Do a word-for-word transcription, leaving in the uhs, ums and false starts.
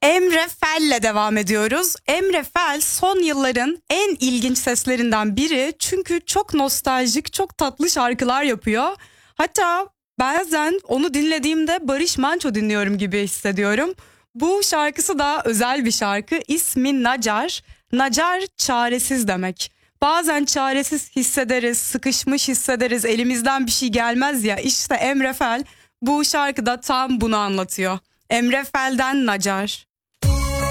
Emre Fel'le devam ediyoruz. Emre Fel son yılların en ilginç seslerinden biri. Çünkü çok nostaljik, çok tatlı şarkılar yapıyor. Hatta bazen onu dinlediğimde Barış Manço dinliyorum gibi hissediyorum. Bu şarkısı da özel bir şarkı. İsmi Nacar. Nacar çaresiz demek. Bazen çaresiz hissederiz, sıkışmış hissederiz, elimizden bir şey gelmez ya. İşte Emre Fel bu şarkıda tam bunu anlatıyor. Emre Fel'den Nacar.